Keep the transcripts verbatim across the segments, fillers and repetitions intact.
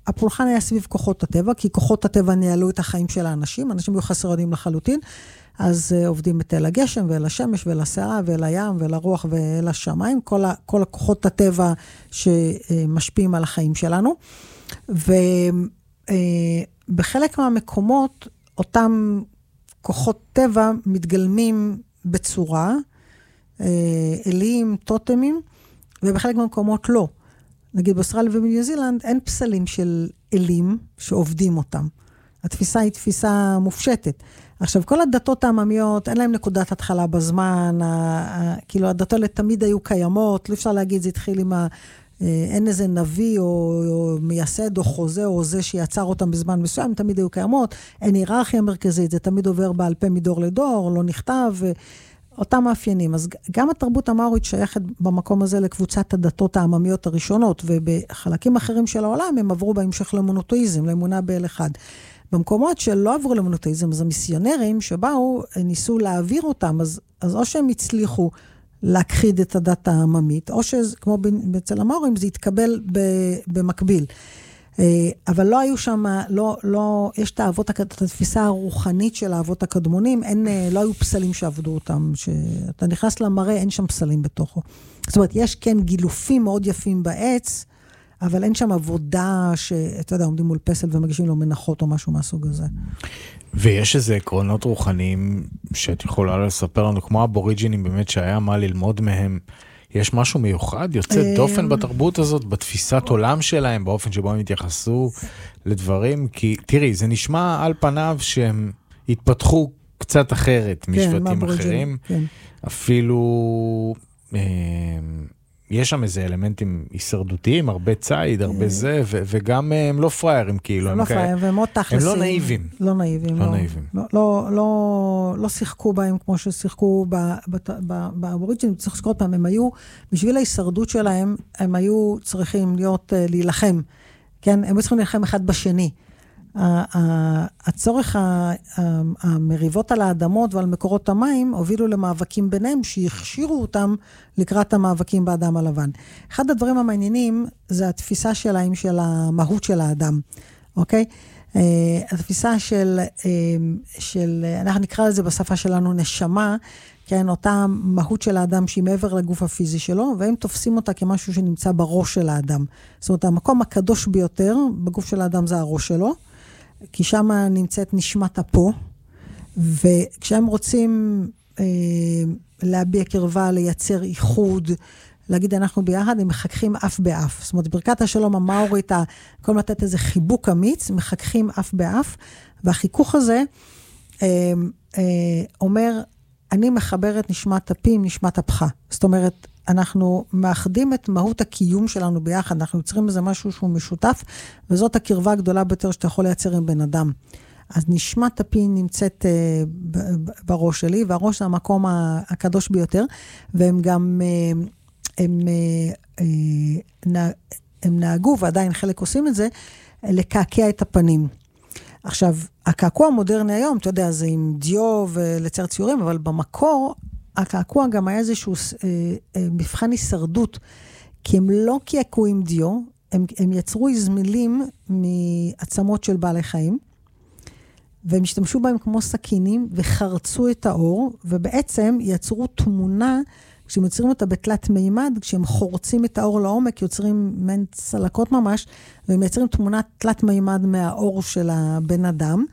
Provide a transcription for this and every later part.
הפולחן היה סביב כוחות הטבע, כי כוחות הטבע ניהלו את החיים של האנשים, אנשים היו חסרונים לחלוטין, אז uh, עובדים את אל הגשם, ואל השמש, ואל הסערה, ואל הים, ואל הרוח, ואל השמיים, כל, ה, כל הכוחות הטבע שמשפיעים על החיים שלנו. ובחלק מהמקומות, אותם כוחות טבע מתגלמים בצורה, אלים, טוטמים, ובחלק מהמקומות לא. נגיד באוסטרליה ובניו זילנד, אין פסלים של אלים שעובדים אותם. התפיסה היא תפיסה מופשטת. עכשיו, כל הדתות העממיות, אין להם נקודת התחלה בזמן, ה, ה, כאילו הדתות האלה תמיד היו קיימות, לא אפשר להגיד, זה התחיל עם ה... אין איזה נביא או, או מייסד או חוזה או זה שיצר אותם בזמן מסוים, תמיד היו קיימות, אין היררכיה מרכזית, זה תמיד עובר בעל פה מדור לדור, לא נכתב, אותם מאפיינים. אז גם התרבות המאורית שייכת במקום הזה לקבוצת הדתות העממיות הראשונות, ובחלקים אחרים של העולם הם עברו בהמשך למונותאיזם, לאמונה באל אחד. במקומות שלא עברו למונותאיזם, אז המיסיונרים שבאו, ניסו להעביר אותם, אז, אז או שהם הצליחו להכחיד את הדת העממית, או שכמו אצל המאורים, זה יתקבל במקביל. אבל לא היו שם, לא, לא, יש את האבות, את התפיסה הרוחנית של האבות הקדמונים, אין, לא היו פסלים שעבדו אותם, שאתה נכנס למראה, אין שם פסלים בתוכו. זאת אומרת, יש כן גילופים מאוד יפים בעץ, אבל אין שם עבודה שאתה יודע, עומדים מול פסל ומגישים לו מנחות או משהו מהסוג הזה. ויש איזה עקרונות רוחניים שאת יכולה לספר לנו, כמו הבוריג'ינים באמת שהיה מה ללמוד מהם, יש משהו מיוחד, יוצא דופן בתרבות הזאת, בתפיסת עולם שלהם, באופן שבו הם התייחסו לדברים, כי תראי, זה נשמע על פניו שהם התפתחו קצת אחרת משבטים אחרים, אפילו יש שם איזה אלמנטים הישרדותיים, הרבה צייד, הרבה זה, וגם הם לא פריירים, כאילו. הם לא פריירים, והם מאוד תכלסים. הם לא נאיבים. לא נאיבים. לא נאיבים. לא שיחקו בהם כמו ששיחקו באבוריג'ינים, צריך לשקור אותם, הם היו, בשביל ההישרדות שלהם, הם היו צריכים להיות, להילחם. כן? הם היו צריכים להילחם אחד בשני. הצורך, המריבות על האדמות ועל מקורות המים, הובילו למאבקים ביניהם, שהכשירו אותם לקראת המאבקים באדם הלבן. אחד הדברים המעניינים, זה התפיסה שלהם של המהות של האדם. אוקיי? התפיסה של, של, אנחנו נקרא לזה בשפה שלנו נשמה, כן, אותה מהות של האדם שהיא מעבר לגוף הפיזי שלו, והם תופסים אותה כמשהו שנמצא בראש של האדם. זאת אומרת, המקום הקדוש ביותר בגוף של האדם זה הראש שלו, כי שם נמצאת נשמת אפו, וכשהם רוצים אה, להביע קרבה, לייצר איחוד, להגיד אנחנו ביחד, הם מחככים אף באף. זאת אומרת, ברכת השלום המאורית, כל מתת איזה חיבוק אמיץ, מחככים אף באף, והחיכוך הזה אה, אה, אומר, אני מחבר את נשמת אפי עם נשמת אפך. זאת אומרת, אנחנו מאחדים את מהות הקיום שלנו ביחד, אנחנו יוצרים איזה משהו שהוא משותף, וזאת הקרבה הגדולה ביותר שאתה יכול לייצר עם בן אדם. אז נשמת אפי נמצאת אה, בראש שלי, והראש זה המקום הקדוש ביותר, והם גם, אה, הם, אה, אה, הם נהגו, ועדיין חלק עושים את זה, לקעקע את הפנים. עכשיו, הקעקוע המודרני היום, אתה יודע, זה עם דיו ולצייר ציורים, אבל במקור, הקעקוע גם היה איזשהו אה, אה, מבחן הישרדות, כי הם לא קעקעו עם דיו, הם, הם יצרו הזמילים מעצמות של בעלי חיים, והם השתמשו בהם כמו סכינים, וחרצו את האור, ובעצם יצרו תמונה, כשהם יוצרים אותה בתלת מימד, כשהם חורצים את האור לעומק, יוצרים מן צלקות ממש, והם יוצרים תמונה תלת מימד מהאור של הבן אדם,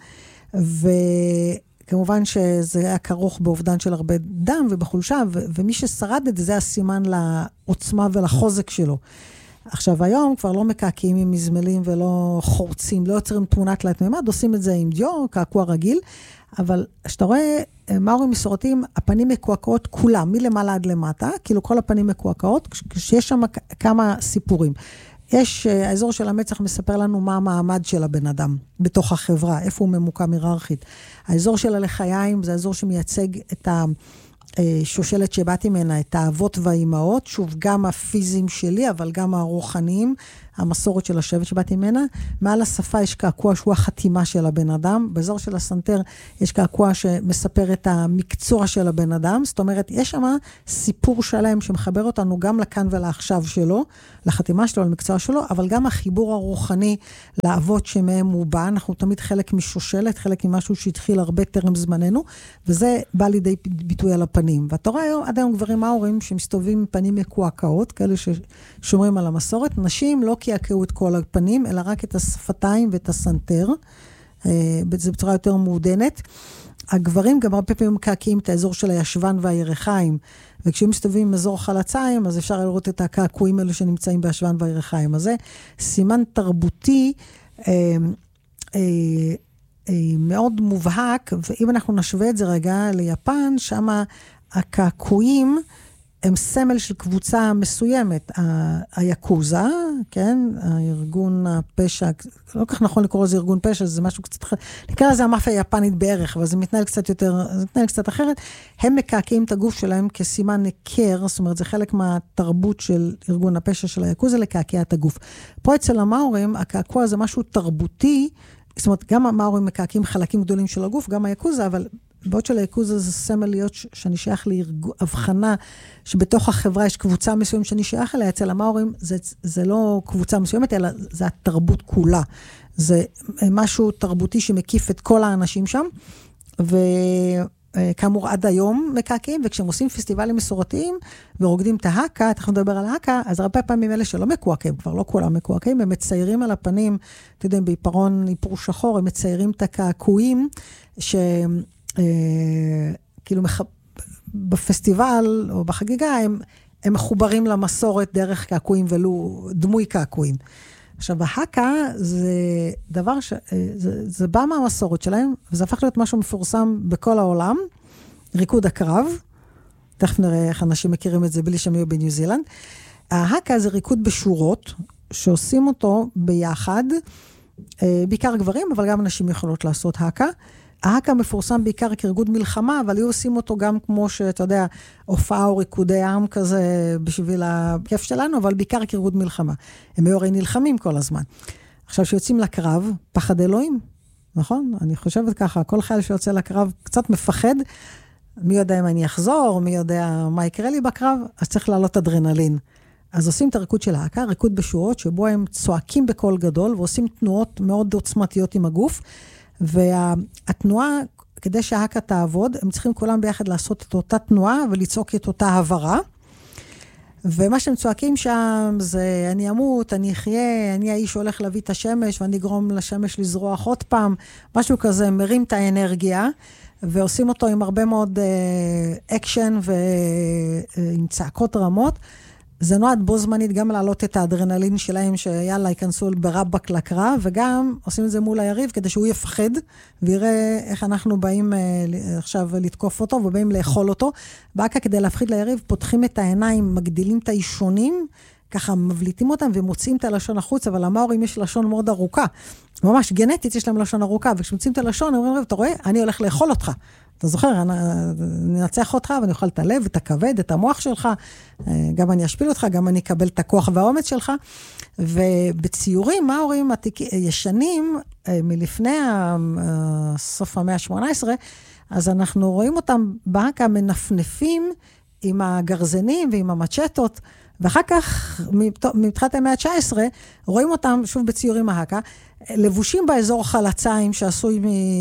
וכמובן שזה היה כרוך באובדן של הרבה דם ובחולשה, ו- ומי ששרד את זה, זה הסימן לעוצמה ולחוזק שלו. עכשיו היום כבר לא מקעקעים עם מזמלים ולא חורצים, לא יוצרים תמונה תלת מימד, עושים את זה עם דיו, קעקוע רגיל, אבל כשאתה רואה מאורים מסורתיים, הפנים מקועקעות כולם, מלמעלה עד למטה, כאילו כל הפנים מקועקעות, כשיש שם כמה סיפורים. יש, האזור של המצח מספר לנו מה המעמד של הבן אדם, בתוך החברה, איפה הוא ממוקם היררכית. האזור של הלחיים, זה האזור שמייצג את השושלת שבאתי ממנה, את האבות והאימהות, שוב, גם הפיזיים שלי, אבל גם הרוחניים, המסורת של השבט שבאתי ממנה. מעל השפה יש קעקוע שהוא החתימה של הבן אדם. באזור של הסנטר יש קעקוע שמספר את המקצוע של הבן אדם. זאת אומרת, יש שם סיפור שלם שמחבר אותנו גם לכאן ולעכשיו שלו, לחתימה שלו, למקצוע שלו, אבל גם החיבור הרוחני לאבות שמהם הוא בא. אנחנו תמיד חלק משושלת, חלק ממשהו שהתחיל הרבה טרם זמננו, וזה בא לידי ביטוי על הפנים. ואתה רואה היום, עד היום גברים מאורים שמסתובבים עם פנים מקועקעות, כאלה ששומרים על המסורת. נשים לא קעקעו את כל הפנים, אלא רק את השפתיים ואת הסנטר. זה בצורה יותר מעודנת. הגברים גם הרבה פעמים מקעקעים את האזור של הישבן והירחיים, וכשהם מסתובבים עם אזור חלציים, אז אפשר לראות את הקעקועים האלו שנמצאים בישבן והירחיים. אז זה סימן תרבותי אה, אה, אה, מאוד מובהק, ואם אנחנו נשווה את זה רגע ליפן, שם הקעקועים הם סמל של קבוצה מסוימת. היקוזה, כן, הארגון הפשע, לא כך נכון לקרוא לזה ארגון פשע, זה משהו קצת אחר, נקרא לזה המאפיה היפנית בערך, אבל זה מתנהל קצת יותר, זה מתנהל קצת אחרת. הם מקעקעים את הגוף שלהם כסימן היכר, זאת אומרת, זה חלק מהתרבות של ארגון הפשע של היקוזה, לקעקע את הגוף. פה אצל המאורים, הקעקוע זה משהו תרבותי, זאת אומרת, גם המאורים מקעקעים חלקים גדולים של הגוף, גם היקוזה, אבל בעוד של היקוזה זה סמל להיות שאני שייך להבחנה, שבתוך החברה יש קבוצה מסוימת שאני שייך אליה, אצל המאורים זה, זה לא קבוצה מסוימת, אלא זה התרבות כולה. זה משהו תרבותי שמקיף את כל האנשים שם, וכאמור עד היום מקעקעים, וכשהם עושים פסטיבלים מסורתיים, ורוקדים את ההקה, אנחנו נדבר על ההקה, אז הרבה פעמים אלה שלא מקועקעים, כבר לא כולם מקועקעים, הם מציירים על הפנים, אתם יודעים, בעיפרון, איפור שחור, הם מציירים את הקעקועים, ש... כאילו בפסטיבל או בחגיגה הם, הם מחוברים למסורת דרך קעקועים ולא דמוי קעקועים. עכשיו, ההקה זה דבר ש... זה, זה בא מהמסורת שלהם, וזה הפך להיות משהו מפורסם בכל העולם, ריקוד הקרב, תכף נראה איך אנשים מכירים את זה בלי שהם יהיו בניו זילנד. ההקה זה ריקוד בשורות, שעושים אותו ביחד, בעיקר גברים, אבל גם נשים יכולות לעשות הקה. ההקה מפורסם בעיקר כארגון מלחמה, אבל היו עושים אותו גם כמו שאתה יודע, הופעה או ריקודי עם כזה בשביל הכיף שלנו, אבל בעיקר כארגון מלחמה. הם היו הרי נלחמים כל הזמן. עכשיו שיוצאים לקרב, פחד אלוהים, נכון? אני חושבת ככה, כל חייל שיוצא לקרב קצת מפחד, מי יודע אם אני אחזור, מי יודע מה יקרה לי בקרב, אז צריך לעלות אדרנלין. אז עושים את הריקוד של ההקה, ריקוד בשורות, שבו הם צועקים בקול גדול, ועושים תנועות מאוד עוצמתיות עם הגוף, והתנועה, כדי שההקה תעבוד, הם צריכים כולם ביחד לעשות את אותה תנועה, ולצעוק את אותה הברה. ומה שהם צועקים שם, זה אני אמות, אני אחיה, אני האיש שהולך להביא את השמש, ואני אגרום לשמש לזרוח עוד פעם, משהו כזה, מרים את האנרגיה, ועושים אותו עם הרבה מאוד אקשן, ועם צעקות רמות. זה נועד בו זמנית גם להעלות את האדרנלין שלהם, שיאללה, ייכנסו ברבק לקרב, וגם עושים את זה מול היריב, כדי שהוא יפחד, ויראה איך אנחנו באים עכשיו לתקוף אותו, ובאים לאכול אותו. באקה, כדי להפחיד ליריב, פותחים את העיניים, מגדילים את האישונים, ככה מבליטים אותם, ומוצאים את הלשון החוץ, אבל המאורים יש לשון מאוד ארוכה. ממש גנטית יש להם לשון ארוכה, וכשמוצאים את הלשון, הם אומרים, אתה רואה, אני הולך לאכול אותך. אתה זוכר, אני ננצח אותך, ואני אוכל את הלב, את הכבד, את המוח שלך, גם אני אשפיל אותך, גם אני אקבל את הכוח והאומץ שלך, ובציורים, מאורים ישנים, מלפני סוף המאה ה-שמונה עשרה, אז אנחנו רואים אותם בהקה מנפנפים עם הגרזנים ועם המצ'טות, ואחר כך, מתחילת המאה ה-תשע עשרה, רואים אותם, שוב בציורים ההקה, לבושים באזור חלציים שעשוי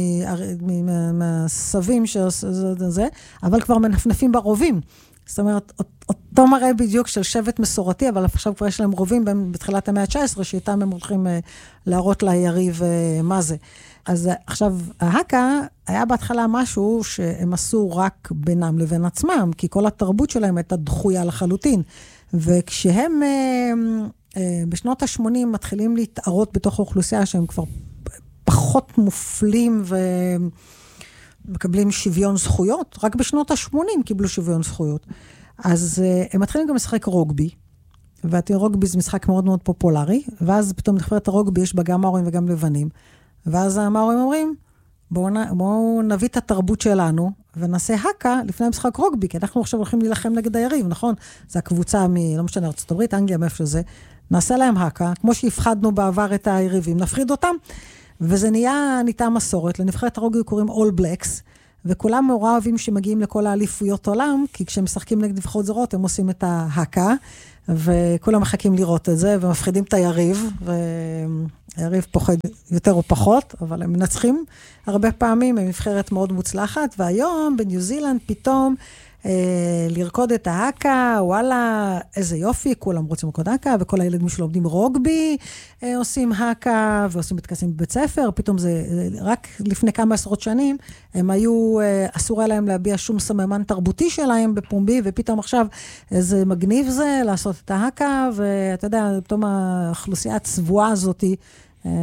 מהסבים שזה, אבל כבר מנפנפים ברובים. זאת אומרת, אותו מראה בדיוק של שבט מסורתי, אבל עכשיו כבר יש להם רובים בתחילת המאה ה-תשע עשרה, שאיתם הם הולכים להראות ליריב מה זה. אז עכשיו, ההקה היה בהתחלה משהו שהם עשו רק בינם לבין עצמם, כי כל התרבות שלהם הייתה דחויה לחלוטין. וכשהם בשנות ה-שמונים מתחילים להתערות בתוך האוכלוסייה, שהם כבר פחות מופלים ומקבלים שוויון זכויות, רק בשנות ה-שמונים קיבלו שוויון זכויות. אז הם מתחילים גם לשחק רוגבי, והרוגבי זה משחק מאוד מאוד פופולרי, ואז פתאום נבחרת הרוגבי יש בה גם מאורים וגם לבנים, ואז המאורים אומרים, בואו בוא נביא את התרבות שלנו, ונעשה הקה לפני המשחק רוגבי, כי אנחנו עכשיו הולכים להילחם נגד היריב, נכון? זה הקבוצה מ, לא משנה, ארצות הברית, אנגליה, מאיפה שזה, נעשה להם הקה, כמו שהפחדנו בעבר את היריבים, נפחיד אותם, וזה נהיה, ניתה מסורת, לנבחרת הרוגבי קוראים All Blacks, וכולם מאורע אוהבים שמגיעים לכל האליפויות עולם, כי כשהם משחקים נגד נבחרות זרות, הם עושים את ההקה, וכולם מחכים לראות את זה, ומפחידים את היריב, והיריב פוחד יותר או פחות, אבל הם מנצחים הרבה פעמים, הם נבחרת מאוד מוצלחת, והיום בניו זילנד פתאום, אה, לרקוד את ההקה, וואלה, איזה יופי, כולם רוצים לרקוד הקה, וכל הילדים שלומדים רוגבי, אה, עושים הקה, ועושים מתכנסים בבית ספר, פתאום זה, רק לפני כמה עשרות שנים, הם היו, אה, אסור להם להביע שום סממן תרבותי שלהם בפומבי, ופתאום עכשיו, איזה מגניב זה, לעשות את ההקה, ואתה יודע, פתאום האוכלוסייה הצבועה הזאת, אה,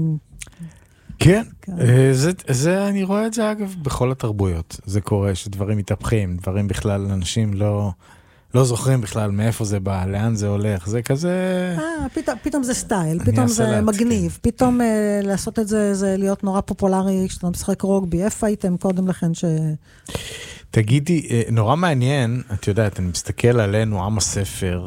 כן, זה, זה, אני רואה את זה אגב בכל התרבויות. זה קורה שדברים מתהפכים, דברים בכלל, אנשים לא, לא זוכרים בכלל מאיפה זה בא, לאן זה הולך, זה כזה... אה, פתאום, פתאום זה סטייל, פתאום זה מגניב, פתאום אה, לעשות את זה, זה להיות נורא פופולרי, כשאתה משחק רוגבי, איפה הייתם קודם לכן ש... תגידי, נורא מעניין, את יודעת, אני מסתכל עלינו, עם הספר,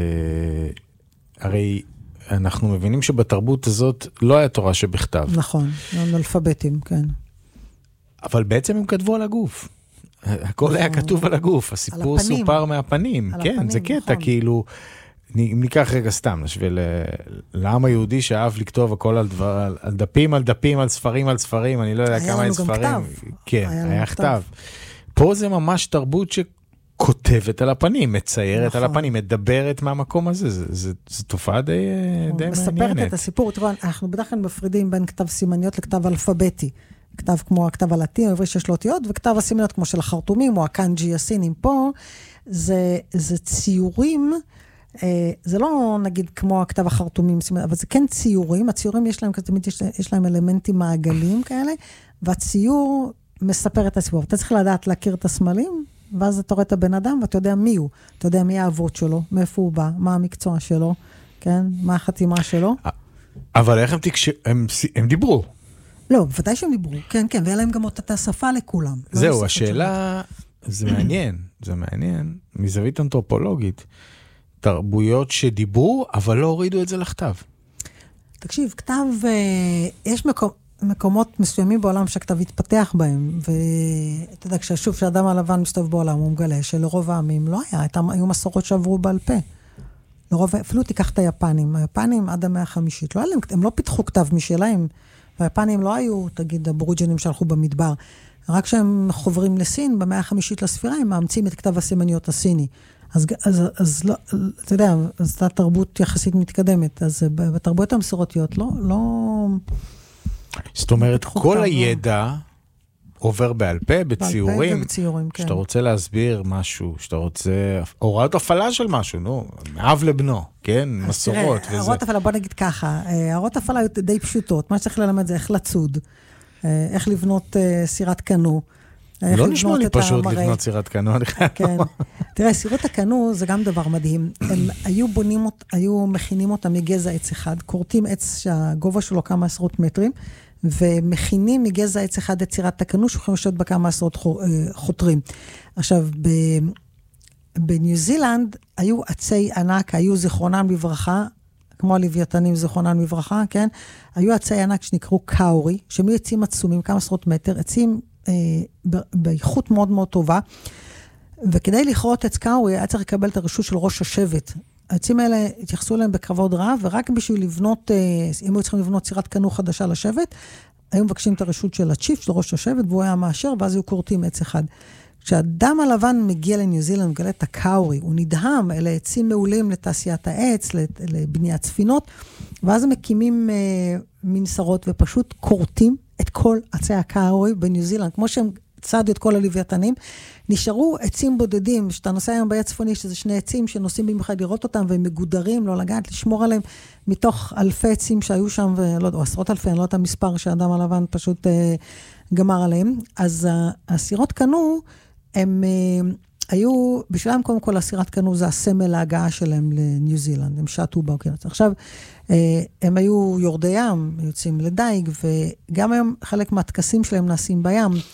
והרי... אנחנו מבינים שבתרבות הזאת לא היה תורה שבכתב. נכון, אנאלפביתים, כן. אבל בעצם הם כתבו על הגוף. הכל היה כתוב על הגוף, הסיפור סופר מהפנים. כן, זה קטע, כאילו, אם ניקח רגע סתם, נשווה לעם היהודי שאהב לכתוב הכל על דפים, על דפים, על ספרים, על ספרים, אני לא יודע כמה אין ספרים. היה לנו גם כתב. כן, היה כתב. פה זה ממש תרבות ש... כותבת על הפנים, מציירת נכון. על הפנים, מדברת מהמקום הזה, זה, זה, זה תופעה די, די מעניינת. מספרת את הסיפור, תראו, אנחנו בדרך כלל מפרידים בין כתב סימניות לכתב אלפביתי, כתב כמו הכתב הלטיני, עברי שיש לו אותיות, וכתב הסימניות כמו של החרטומים, או הקנג'י הסינים פה, זה, זה ציורים, זה לא נגיד כמו הכתב החרטומים, אבל זה כן ציורים, הציורים יש להם, תמיד יש, יש להם אלמנטים מעגלים כאלה, והציור מספר את הסיפור. אתה צריך לדעת להכיר את הסמלים, ואז אתה רואה את הבן אדם, ואתה יודע מי הוא. אתה יודע מי האבות שלו, מאיפה הוא בא, מה המקצוע שלו, כן? מה החתימה שלו. אבל איך הם תקשר... הם, הם דיברו. לא, בוודאי שהם דיברו. כן, כן, והיה להם גם אותה שפה לכולם. זהו, השאלה... זה מעניין, זה מעניין. מזווית אנתרופולוגית. תרבויות שדיברו, אבל לא הורידו את זה לכתב. תקשיב, כתב... יש מקום... מקומות מסוימים בעולם שהכתב התפתח בהם, ואתה יודע, כששוב שהאדם הלבן מסתובב בעולם, הוא מגלה שלרוב העמים לא היה, היו מסורות שעברו בעל פה. לרוב, אפילו תיקח את היפנים, היפנים עד המאה החמישית, לא עליהם, הם לא פיתחו כתב משלהם, והיפנים לא היו, תגיד, הבוריג'נים שהלכו במדבר, רק כשהם חוברים לסין, במאה החמישית לספירה, הם מאמצים את כתב הסימניות הסיני. אז, אז, אז לא, אתה יודע, אז זאת תרבות יחסית מתקדמת, אז בתרבויות המסורתיות, לא, לא... זאת אומרת, כל הידע עובר בעל פה, בציורים, שאתה רוצה להסביר משהו, שאתה רוצה, הוראות הפעלה של משהו, נו, מאב לבנו, כן, מסורות וזה. הוראות הפעלה, בוא נגיד ככה, הוראות הפעלה היו די פשוטות, מה שצריך ללמד זה איך לצוד, איך לבנות סירת קנו, לא נשמע לי פשוט לבנות סירת קנו, אני חייב לומר. תראה, סירות הקנו זה גם דבר מדהים. הם היו בונים, היו מכינים אותם מגזע עץ אחד, קורטים עץ שהגובה שלו כמה עשרות מטרים, ומכינים מגזע עץ אחד את סירת הקנו, שיכולים לשבת בה כמה עשרות חותרים. עכשיו, בניו זילנד היו עצי ענק, היו זיכרונם לברכה, כמו הלוויתנים זיכרונם לברכה, כן? היו עצי ענק שנקראו קאורי, שהם היו עצים עצומים, כמה עשרות מטר, עצים באיכות מאוד מאוד טובה, וכדי לכרות עץ קאורי, היה צריך לקבל את הרשות של ראש השבט. העצים האלה התייחסו אליהם בכבוד רב, ורק בשביל לבנות, אם היו צריכים לבנות סירת קנו חדשה לשבט, היו מבקשים את הרשות של הצ'יף, של ראש השבט, והוא היה מאשר, ואז היו קורטים עץ אחד. כשאדם הלבן מגיע לניו זילנד, מגלה את הקאורי, הוא נדהם, אלה עצים מעולים לתעשיית העץ, לבניית ספינות, ואז הם מקימים מנסרות ופשוט קורטים את כל עצי הקאורי בניו זילנד, כמו שהם צעדו את כל הלוויתנים, נשארו עצים בודדים, שאתה נוסע היום באי הצפוני, שזה שני עצים שנוסעים במיוחד לראות אותם, והם מגודרים, לא לגעת, לשמור עליהם, מתוך אלפי עצים שהיו שם, ולא יודע, עשרות אלפי, אני לא יודעת המספר שהאדם הלבן פשוט אה, גמר עליהם. אז הסירות קנו, הם אה, היו, בשבילם קודם כל, הסירת קנו זה הסמל ההגעה שלהם לניו זילנד, הם שעטו באוקיינוס. עכשיו, אה, הם היו יורדי ים, יוצאים לדייג, וגם היום חלק מהטקסים שלהם נעשים בים,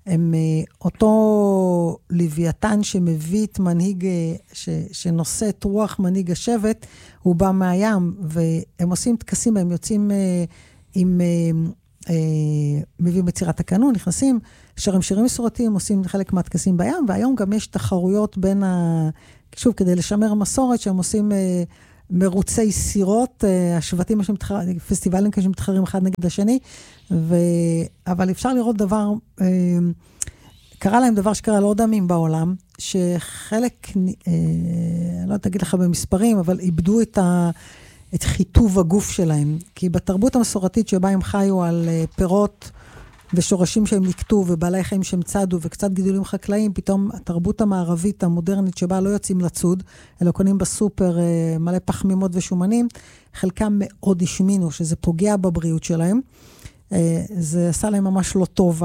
הם אותו לוויתן שמביא את מנהיג, ש, שנושא את רוח מנהיג השבט, הוא בא מהים, והם עושים תקסים, הם יוצאים עם, מביאים יצירת הקנון, נכנסים, שרים שירים מסורתיים, עושים חלק מהתקסים בים, והיום גם יש תחרויות בין ה... שוב, כדי לשמר מסורת, שהם עושים מרוצי סירות, השבטים שמתחרים, פסטיבלים שמתחרים אחד נגד השני, ו... אבל אפשר לראות דבר, קרה להם דבר שקרה לעוד עמים בעולם, שחלק, לא תגיד לך במספרים, אבל איבדו את, ה... את חיטוב הגוף שלהם, כי בתרבות המסורתית שבה הם חיו על פירות, ושורשים שהם נקטו, ובעלי חיים שהם צדו, וקצת גידולים חקלאיים, פתאום התרבות המערבית המודרנית שבה לא יוצאים לצוד, אלא קונים בסופר מלא פחמימות ושומנים, חלקם מאוד השמינו, שזה פוגע בבריאות שלהם. זה עשה להם ממש לא טוב,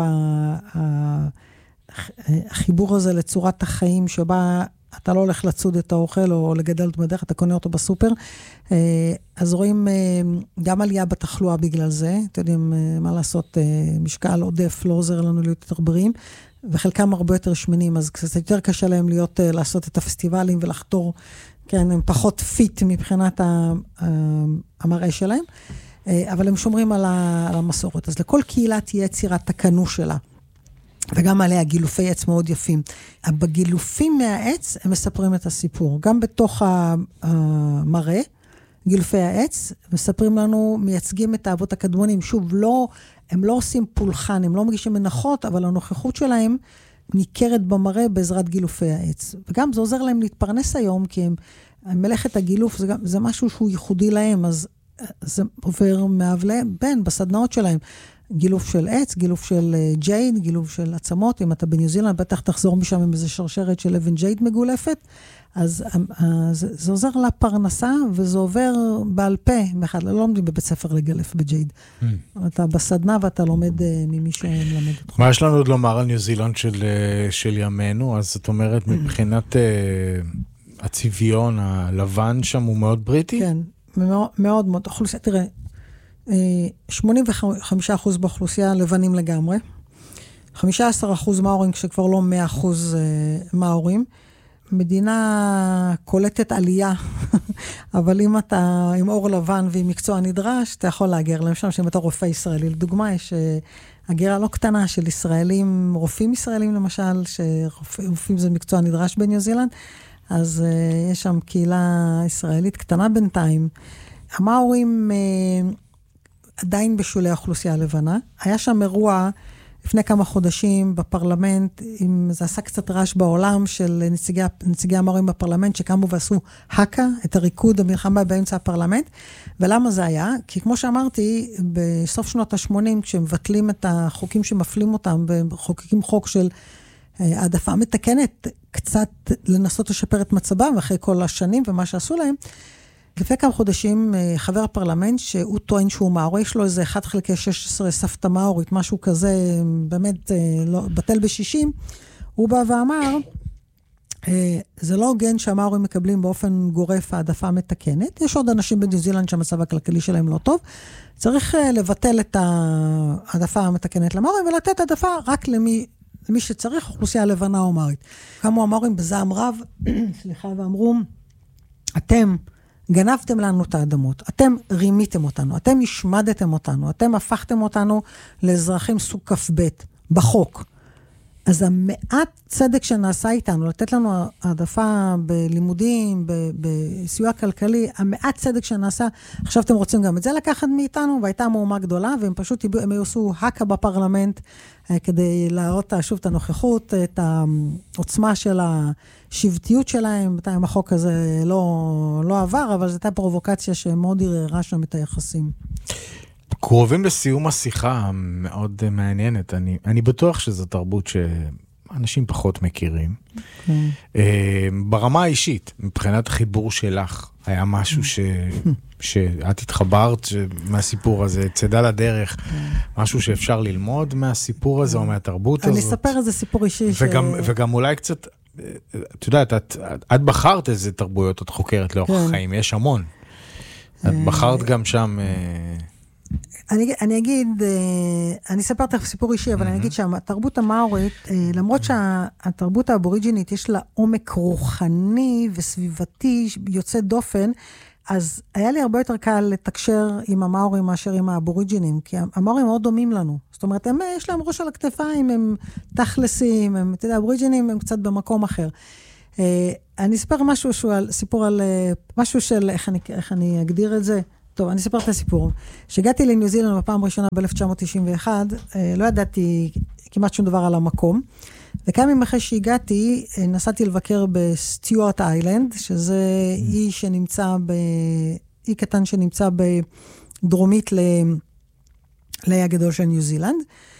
החיבור הזה לצורת החיים שבה אתה לא הולך לצוד את האוכל או לגדל אותו בדרך, אתה קונה אותו בסופר. אז רואים גם עלייה בתחלואה בגלל זה, אתם יודעים מה לעשות, משקל עודף לא עוזר לנו להיות יותר בריאים, וחלקם הרבה יותר שמנים, אז קצת יותר קשה להם להיות, לעשות את הפסטיבלים ולחתור, כן, הם פחות פיט מבחינת המראה שלהם, אבל הם שומרים על המסורת. אז לכל קהילה תהיה יצירת תקנו שלה. וגם עליה גילופי עץ מאוד יפים. בגילופים מהעץ הם מספרים את הסיפור. גם בתוך המראה, גילופי העץ, מספרים לנו, מייצגים את האבות הקדמונים. שוב, לא, הם לא עושים פולחן, הם לא מגישים מנחות, אבל הנוכחות שלהם ניכרת במראה בעזרת גילופי העץ. וגם זה עוזר להם להתפרנס היום, כי הם, מלאכת הגילוף זה, גם, זה משהו שהוא ייחודי להם, אז זה עובר מאבלה בין בסדנאות שלהם. גילוף של עץ, גילוף של ג'ייד, גילוף של עצמות. אם אתה בניו זילנד, בטח תחזור משם עם איזו שרשרת של אבן ג'ייד מגולפת. אז זה, זה עוזר לפרנסה, וזה עובר בעל פה. באחד, לא לומדים בבית ספר לגלף בג'ייד. Mm. אתה בסדנה ואתה לומד ממי שמלמד אותך. מה יש לנו עוד לומר על ניו זילנד של, של ימינו? אז זאת אומרת, מבחינת הצביון הלבן שם הוא מאוד בריטי? כן, מאוד מאוד. מאוד. אוכלוסייה, תראה, שמונים וחמישה אחוז באוכלוסייה לבנים לגמרי, חמישה עשר אחוז מאורים כשכבר לא מאה אחוז מאורים. מדינה קולטת עלייה, אבל אם אתה עם אור לבן ועם מקצוע נדרש, אתה יכול להגר להם שם, שאם אתה רופא ישראלי. לדוגמה, יש הגירה לא קטנה של ישראלים, רופאים ישראלים למשל, שרופאים זה מקצוע נדרש בניו זילנד, אז יש שם קהילה ישראלית קטנה בינתיים. המאורים עדיין בשולי האוכלוסייה הלבנה. היה שם אירוע לפני כמה חודשים בפרלמנט, עם, זה עשה קצת רעש בעולם של נציגי, נציגי המאורים בפרלמנט, שקמו ועשו הקה, את הריקוד המלחמה באמצע הפרלמנט. ולמה זה היה? כי כמו שאמרתי, בסוף שנות ה-שמונים, כשהם מבטלים את החוקים שמפלים אותם, וחוקקים חוק של העדפה מתקנת, קצת לנסות לשפר את מצבם, אחרי כל השנים ומה שעשו להם, לפני כמה חודשים, חבר הפרלמנט, שהוא טוען שהוא מאורי, יש לו איזה אחד חלקי שש עשרה סבתא מאורית, משהו כזה, באמת לא, בטל בשישים, הוא בא ואמר, זה לא הוגן שהמאורים מקבלים באופן גורף העדפה מתקנת, יש עוד אנשים בניו זילנד שהמצב הכלכלי שלהם לא טוב, צריך לבטל את העדפה המתקנת למאורים, ולתת העדפה רק למי, למי שצריך, אוכלוסייה לבנה או מאורית. כמה המאורים בזעם רב, סליחה, ואמרו, אתם, גנבתם לנו את האדמות, אתם רימיתם אותנו, אתם השמדתם אותנו, אתם הפכתם אותנו לאזרחים סוג כ"ב בחוק. אז המעט צדק שנעשה איתנו, לתת לנו העדפה בלימודים, בסיוע כלכלי, המעט צדק שנעשה, עכשיו אתם רוצים גם את זה לקחת מאיתנו, והייתה מהומה גדולה, והם פשוט הם עשו הקה בפרלמנט, כדי להראות שוב את הנוכחות, את העוצמה של השבטיות שלהם, בינתיים החוק הזה לא, לא עבר, אבל זו הייתה פרובוקציה שמאוד ערערה שם את היחסים. קרובים לסיום השיחה מאוד מעניינת. אני, אני בטוח שזו תרבות שאנשים פחות מכירים. Okay. ברמה האישית, מבחינת החיבור שלך, היה משהו ש, שאת התחברת מהסיפור הזה, צדה לדרך, משהו שאפשר ללמוד מהסיפור הזה או מהתרבות הזאת. אני אספר איזה סיפור אישי. וגם, ש... וגם אולי קצת, את יודעת, את, את בחרת איזה תרבויות, את חוקרת לאורך החיים, יש המון. את בחרת גם שם... אני, אני אגיד, אני אספר את הסיפור אישי, אבל אני אגיד שהתרבות המאורית, למרות שהתרבות האבוריג'ינית יש לה עומק רוחני וסביבתי יוצא דופן, אז היה לי הרבה יותר קל לתקשר עם המאורים מאשר עם האבוריג'ינים, כי המאורים מאוד דומים לנו. זאת אומרת, הם, יש להם ראש על הכתפיים, הם תכלסים, הם, אתה יודע, האבוריג'ינים הם קצת במקום אחר. אני אספר משהו שהוא על, סיפור על, משהו של, איך אני, איך אני אגדיר את זה? טוב, אני אספר את הסיפור. שהגעתי לניו זילנד בפעם ראשונה ב-אלף תשע מאות תשעים ואחת, לא ידעתי כמעט שום דבר על המקום, וכמה ימים אחרי שהגעתי, נסעתי לבקר בסטיוארט איילנד, שזה אי שנמצא ב... אי קטן שנמצא בדרומית ל... לאי הגדול של ניו זילנד,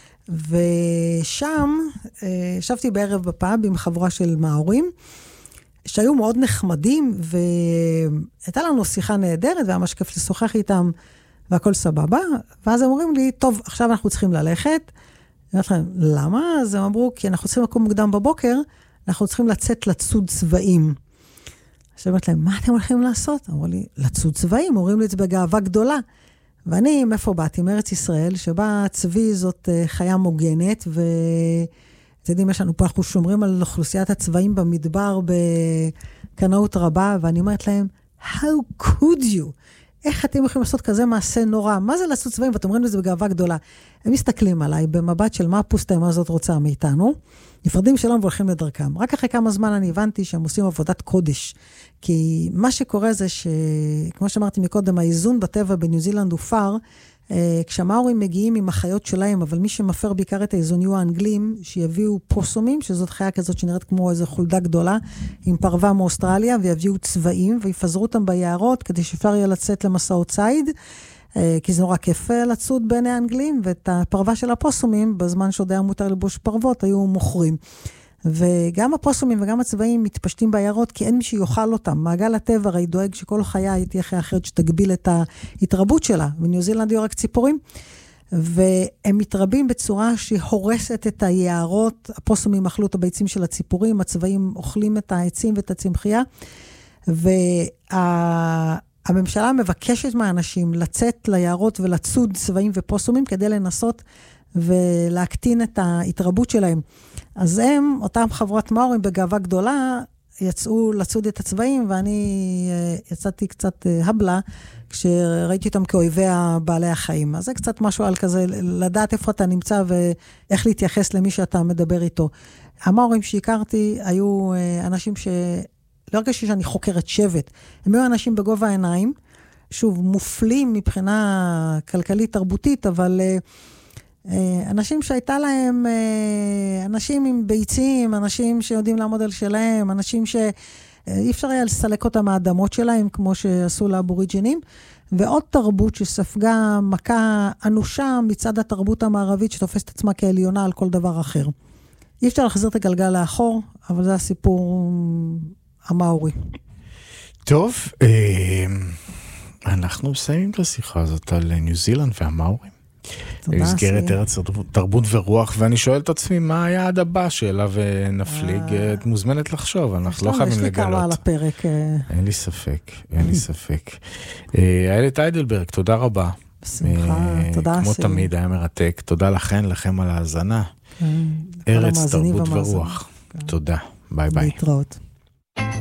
ושם ישבתי בערב בפאב עם חבורה של מאורים, שהיו מאוד נחמדים, והייתה לנו שיחה נהדרת, והיה משקף לשוחח איתם, והכל סבבה, ואז הם אומרים לי, טוב, עכשיו אנחנו צריכים ללכת, אני אומרת להם, למה? אז הם אמרו, כי אנחנו צריכים לקום מוקדם בבוקר, אנחנו צריכים לצאת לצוד צבעים. אז אני אומרת להם, מה אתם הולכים לעשות? אמרו לי, לצוד צבעים, אומרים לי את זה בגאווה גדולה. ואני, מאיפה באתי? מארץ ישראל, שבה צבי זאת חיה מוגנת, ו... אתם יודעים, יש לנו פה, אנחנו שומרים על אוכלוסיית הצבעים במדבר בקנאות רבה, ואני אומרת להם, how could you? איך אתם יכולים לעשות כזה מעשה נורא? מה זה לעשות צבעים? ואתם אומרים לזה בגאווה גדולה. הם מסתכלים עליי במבט של מה הפוסטה הזאת רוצה מאיתנו, נפרדים שלום והולכים לדרכם. רק אחרי כמה זמן אני הבנתי שהם עושים עבודת קודש. כי מה שקורה זה שכמו שאמרתי מקודם, האיזון בטבע בניו זילנד הופר, כשהמאורים מגיעים עם החיות שלהם, אבל מי שמפר בעיקר את האיזון יהיו האנגלים, שיביאו פוסומים, שזאת חיה כזאת שנראית כמו איזו חולדה גדולה, עם פרווה מאוסטרליה, ויביאו צבעים, ויפזרו אותם ביערות, כדי שאפשר יהיה לצאת למסעות ציד, כי זה נורא כיף לצוד בין האנגלים, ואת הפרווה של הפוסומים, בזמן שעוד היה מותר לבוש פרוות, היו מוכרים. וגם הפוסומים וגם הצבעים מתפשטים ביערות, כי אין מי שיוכל אותם. מעגל הטבע הרי דואג שכל חיה תהיה חיה אחרת שתגביל את ההתרבות שלה. בניו זילנד יהיו רק ציפורים, והם מתרבים בצורה שהורסת את היערות. הפוסומים אכלו את הביצים של הציפורים, הצבעים אוכלים את העצים ואת הצמחייה, והממשלה מבקשת מהאנשים לצאת ליערות ולצוד צבעים ופוסומים, כדי לנסות ולהקטין את ההתרבות שלהם. אז הם, אותם חברות מאורים בגאווה גדולה, יצאו לצוד את הצבעים, ואני יצאתי קצת הבלה, כשראיתי אותם כאויבי בעלי החיים. אז זה קצת משהו על כזה, לדעת איפה אתה נמצא, ואיך להתייחס למי שאתה מדבר איתו. המאורים שהכרתי, היו אנשים ש... לא הרגשתי שאני חוקרת שבט. הם היו אנשים בגובה העיניים, שוב, מופלים מבחינה כלכלית תרבותית, אבל... אנשים שהייתה להם, אנשים עם ביצים, אנשים שיודעים לעמוד על שלהם, אנשים שאי אפשר היה לסלק אותם מהאדמות שלהם, כמו שעשו לאבוריג'ינים, ועוד תרבות שספגה מכה אנושה מצד התרבות המערבית, שתופסת עצמה כעליונה על כל דבר אחר. אי אפשר להחזיר את הגלגל לאחור, אבל זה הסיפור המאורי. טוב, אנחנו מסיימים את השיחה הזאת על ניו זילנד והמאורים. במסגרת ארץ תרבות ורוח, ואני שואל את עצמי, מה היעד הבא שאליו נפליג? את מוזמנת לחשוב, אנחנו לא חייבים לגלות. יש לי כמה על הפרק. אין לי ספק, אין לי ספק. איילת איידלברג, תודה רבה. בשמחה, תודה. כמו תמיד, היה מרתק. תודה לכן, לכם על ההאזנה. ארץ תרבות ורוח. תודה, ביי ביי. להתראות.